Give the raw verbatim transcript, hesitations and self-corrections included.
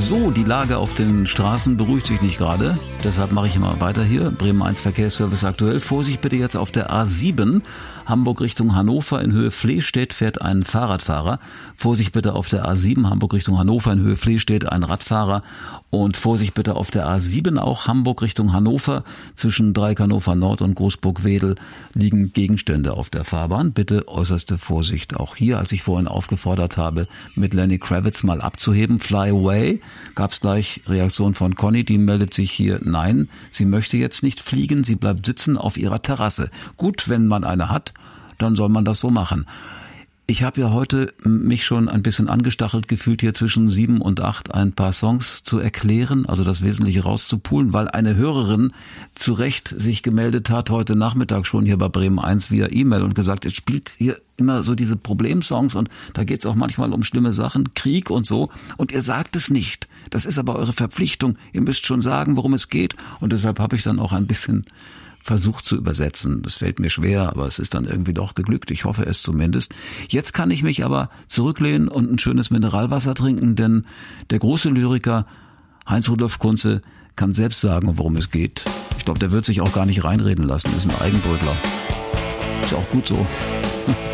So, die Lage auf den Straßen beruhigt sich nicht gerade. Deshalb mache ich immer weiter hier. Bremen eins Verkehrsservice aktuell. Vorsicht bitte jetzt auf der A sieben. Hamburg Richtung Hannover in Höhe Flehstedt fährt ein Fahrradfahrer. Vorsicht bitte auf der A sieben. Hamburg Richtung Hannover in Höhe Flehstedt ein Radfahrer. Und Vorsicht bitte auf der A sieben auch Hamburg Richtung Hannover. Zwischen Dreieck Hannover Nord und Großburg-Wedel liegen Gegenstände auf der Fahrbahn. Bitte äußerste Vorsicht. Auch hier, als ich vorhin aufgefordert habe, mit Lenny Kravitz mal abzuheben, Fly Away, gab es gleich Reaktion von Conny, die meldet sich hier, nein, sie möchte jetzt nicht fliegen, sie bleibt sitzen auf ihrer Terrasse. Gut, wenn man eine hat, dann soll man das so machen. Ich habe ja heute mich schon ein bisschen angestachelt gefühlt, hier zwischen sieben und acht ein paar Songs zu erklären, also das Wesentliche rauszupulen, weil eine Hörerin zu Recht sich gemeldet hat, heute Nachmittag schon hier bei Bremen eins via E-Mail und gesagt, es spielt hier immer so diese Problemsongs und da geht es auch manchmal um schlimme Sachen, Krieg und so, und ihr sagt es nicht. Das ist aber eure Verpflichtung. Ihr müsst schon sagen, worum es geht, und deshalb habe ich dann auch ein bisschen versucht zu übersetzen. Das fällt mir schwer, aber es ist dann irgendwie doch geglückt. Ich hoffe es zumindest. Jetzt kann ich mich aber zurücklehnen und ein schönes Mineralwasser trinken, denn der große Lyriker Heinz-Rudolf Kunze kann selbst sagen, worum es geht. Ich glaube, der wird sich auch gar nicht reinreden lassen. Ist ein Eigenbrötler. Ist ja auch gut so.